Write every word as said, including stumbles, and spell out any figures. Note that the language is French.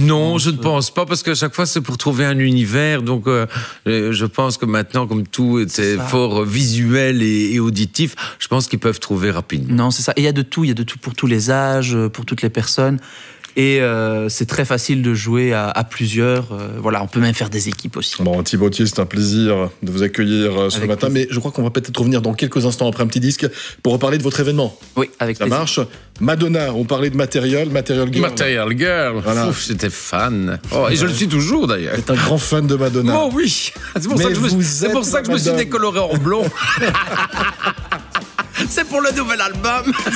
Non, je ne pense pas, parce qu'à chaque fois, c'est pour trouver un univers. Donc, euh, je pense que maintenant, comme tout c'est fort visuel et, et auditif, je pense qu'ils peuvent trouver rapidement. Non, c'est ça. Et il y a de tout. Il y a de tout pour tous les âges, pour toutes les personnes. Et euh, c'est très facile de jouer à, à plusieurs. Euh, voilà, on peut même faire des équipes aussi. Bon, Thibaut Thié, c'est un plaisir de vous accueillir ce avec matin. Plaisir. Mais je crois qu'on va peut-être revenir dans quelques instants après un petit disque pour reparler de votre événement. Oui, avec Ça plaisir. marche. Madonna, on parlait de Material, Material Girl. Material Girl, voilà. Ouf, j'étais fan. Oh, et je le suis toujours d'ailleurs. Vous êtes un grand fan de Madonna. Oh oui, c'est pour, ça que, je me, c'est pour ça que je me suis décoloré en blond. C'est pour le nouvel album.